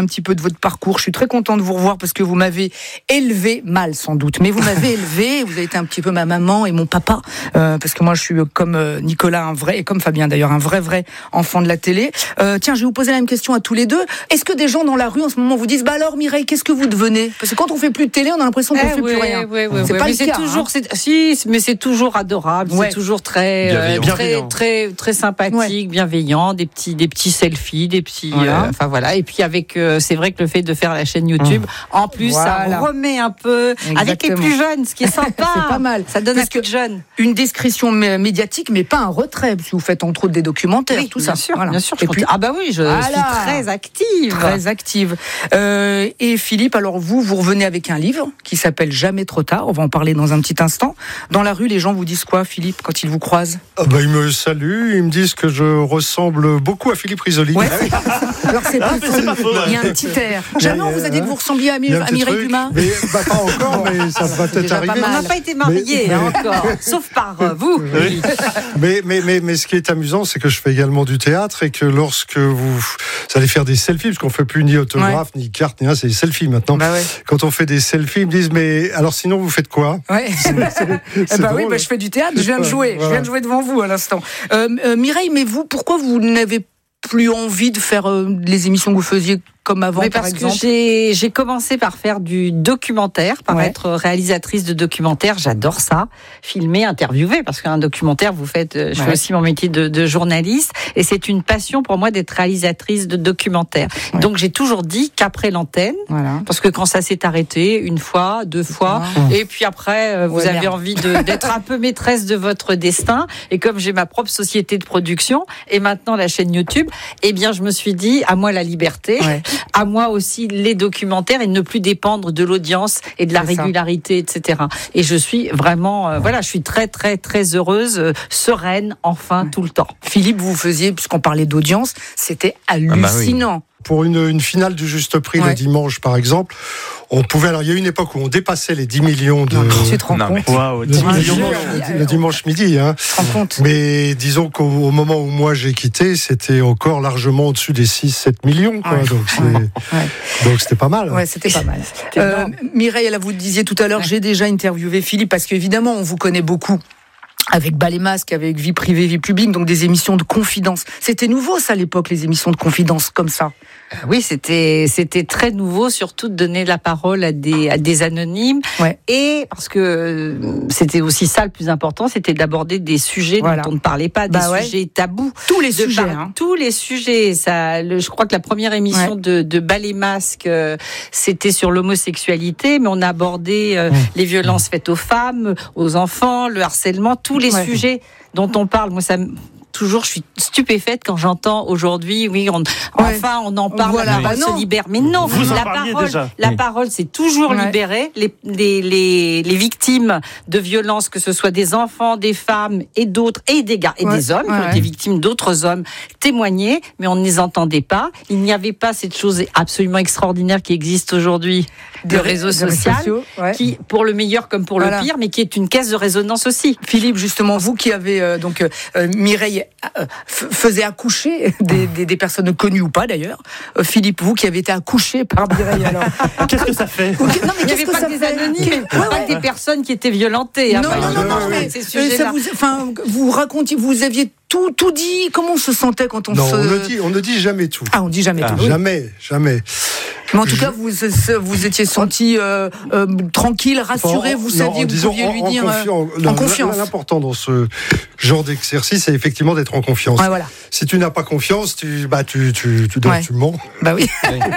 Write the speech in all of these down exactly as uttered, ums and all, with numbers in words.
un petit peu de votre parcours. Je suis très content de vous revoir parce que vous m'avez élevé mal sans doute, mais vous m'avez élevé. Vous avez été un petit peu ma maman et mon papa, euh, parce que moi je suis comme euh, Nicolas, un vrai, et comme Fabien d'ailleurs, un vrai vrai enfant de la télé. Euh, tiens, je vais vous poser la même question à tous les deux. Est-ce que des gens dans la rue en ce moment vous disent, bah alors Mireille, qu'est-ce que vous devenez? Parce que quand on fait plus de télé, on a l'impression qu'on eh fait ouais, plus rien. Ouais, ouais, c'est ouais, pas mais le c'est cas. Toujours, hein. c'est, si, mais c'est toujours adorable, Ouais. c'est toujours très, euh, très, très, très sympathique, ouais. bienveillant, des petits, des petits selfies, des petits, voilà. Euh, enfin voilà. Et puis avec, euh, c'est vrai que le fait de faire la chaîne YouTube, mmh. en plus, voilà. ça remet un peu Exactement. Avec les plus jeunes, ce qui est sympa. C'est pas mal. Ça donne Parce un peu de jeune. Une discrétion médiatique, mais pas un retrait, parce que vous faites entre autres des documentaires, oui, tout bien ça. Sûr, voilà. bien sûr. Et puis, ah bah oui, je voilà. suis très active. Très active. Euh, et Philippe, alors vous, vous revenez avec un livre qui s'appelle Jamais trop tard. On va en parler dans un petit instant. Dans la rue, les gens vous disent quoi, Philippe, quand ils vous croisent? Ah bah, ils me saluent, ils me disent que je ressemble beaucoup à Philippe Risoli. Ouais. Alors c'est pas, c'est pas faux. Il y a un petit air. Jamais on vous a dit que vous ressembliez à, Mi- à Mireille Dumas. Mais bah, pas encore, mais ça va peut-être arriver. On n'a pas été mariés mais... encore, sauf par euh, vous. Oui. mais, mais, mais, mais ce qui est amusant, c'est que je fais également du théâtre et que lorsque vous, vous allez faire des selfies, parce qu'on ne fait plus ni autographe, ouais. ni carte, ni rien, c'est des selfies maintenant. Bah ouais. Quand on fait des selfies, ils me disent, mais alors sinon vous faites quoi? Ouais. c'est, c'est, c'est bah oui, bah, je fais du théâtre, je viens de jouer, voilà. je viens de jouer devant vous à l'instant. Euh, euh, Mireille, mais vous, pourquoi vous n'avez plus envie de faire euh, les émissions que vous faisiez comme avant, mais par parce exemple? que j'ai, j'ai commencé par faire du documentaire, par ouais. être réalisatrice de documentaire. J'adore ça, filmer, interviewer, parce qu'un documentaire, vous faites, je ouais. fais aussi mon métier de, de journaliste, et c'est une passion pour moi d'être réalisatrice de documentaire. Ouais. Donc j'ai toujours dit qu'après l'antenne, voilà. parce que quand ça s'est arrêté, une fois, deux fois, ah. et puis après, vous ouais, avez merde. envie de, d'être un peu maîtresse de votre destin, et comme j'ai ma propre société de production, et maintenant la chaîne YouTube, eh bien je me suis dit, à moi la liberté, ouais. à moi aussi les documentaires et ne plus dépendre de l'audience et de la C'est régularité, ça. et cetera. Et je suis vraiment, euh, voilà, je suis très, très, très heureuse, euh, sereine, enfin, tout le temps. Philippe, vous faisiez, puisqu'on parlait d'audience, c'était hallucinant. Ah bah oui. Pour une, une finale du Juste Prix ouais. le dimanche, par exemple, on pouvait. Alors, il y a une époque où on dépassait les dix millions de. Non, tu te rends compte wow, dix millions le, le dimanche midi. Hein. Tu te rends compte. Mais disons qu'au au moment où moi j'ai quitté, c'était encore largement au-dessus des six sept millions. Quoi. Ouais. Donc, c'est, ouais. donc, c'était pas mal. Ouais, c'était pas mal. C'était euh, Mireille, là, vous disiez tout à l'heure, ouais. j'ai déjà interviewé Philippe, parce qu'évidemment, on vous connaît beaucoup. Avec Bas les masques, avec Vie privée, Vie publique, donc des émissions de confidence. C'était nouveau, ça, à l'époque, les émissions de confidence comme ça. Oui, c'était c'était très nouveau, surtout de donner la parole à des à des anonymes. Ouais. Et parce que c'était aussi ça le plus important, c'était d'aborder des sujets voilà. dont on ne parlait pas, des bah sujets ouais. tabous. Tous les de sujets, par, hein. tous les sujets. Ça, le, je crois que la première émission ouais. de de Bas les masques, euh, c'était sur l'homosexualité, mais on a abordé euh, mmh. les violences faites aux femmes, aux enfants, le harcèlement, tous les ouais. sujets dont on parle. Moi, ça toujours, je suis stupéfaite quand j'entends aujourd'hui, oui, on, ouais. enfin, on en parle, voilà. la parole bah se libère. Mais non, Vous la en parole, déjà. la oui. parole, c'est toujours ouais. libérée. Les, les, les, les victimes de violences, que ce soit des enfants, des femmes et d'autres, et des gars, et ouais. des hommes, ouais. qui ont été victimes d'autres hommes, témoignaient, mais on ne les entendait pas. Il n'y avait pas cette chose absolument extraordinaire qui existe aujourd'hui, de réseaux sociaux, ouais. qui, pour le meilleur comme pour voilà. le pire, mais qui est une caisse de résonance aussi. Philippe, justement, vous qui avez, euh, donc, euh, Mireille euh, f- faisait accoucher des, des, des personnes connues ou pas d'ailleurs. Euh, Philippe, vous qui avez été accouché par Mireille, alors. Qu'est-ce que ça fait? Non, mais il n'y avait pas que des anonymes, ouais, pas ouais. que des personnes qui étaient violentées. Non, hein, non, non, non, mais ces sujets-là. Vous, enfin, vous racontiez, vous aviez tout, tout dit. Comment on se sentait quand on non, se... on ne dit, on ne dit jamais tout. Ah, on dit jamais ah, tout. Jamais, jamais. Mais en tout cas, vous vous étiez senti euh, euh, tranquille, rassuré, vous non, saviez que vous pouviez en, lui en dire confiance. Euh, en confiance. L'important dans ce genre d'exercice, c'est effectivement d'être en confiance. Ouais, voilà. Si tu n'as pas confiance, tu bah tu tu tu, donc, ouais. tu mens. Bah oui.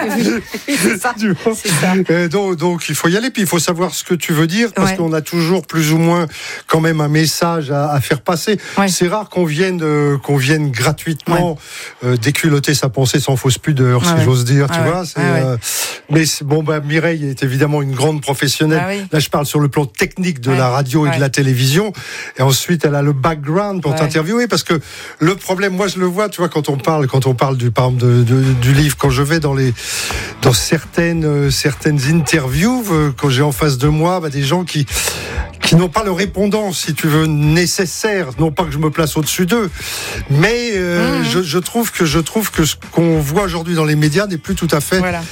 c'est ça. tu mens. C'est ça. Et donc donc il faut y aller, puis il faut savoir ce que tu veux dire, parce ouais. qu'on a toujours plus ou moins quand même un message à, à faire passer. Ouais. C'est rare qu'on vienne euh, qu'on vienne gratuitement ouais. euh, déculotter sa pensée sans fausse pudeur, ouais. si j'ose dire. Ouais. Tu ouais. vois. C'est, ouais. euh, mais c'est, bon bah Mireille est évidemment une grande professionnelle. Ah, oui. Là je parle sur le plan technique de ouais. la radio et ouais. de la télévision, et ensuite elle a le background pour ouais. t'interviewer, parce que le problème, moi je le vois, tu vois, quand on parle quand on parle du par exemple de, de, du livre, quand je vais dans les dans certaines euh, certaines interviews, euh, quand j'ai en face de moi bah, des gens qui qui n'ont pas le répondant, si tu veux, nécessaire. Non pas que je me place au-dessus d'eux, mais euh, mmh. je, je trouve que je trouve que ce qu'on voit aujourd'hui dans les médias n'est plus tout à fait voilà.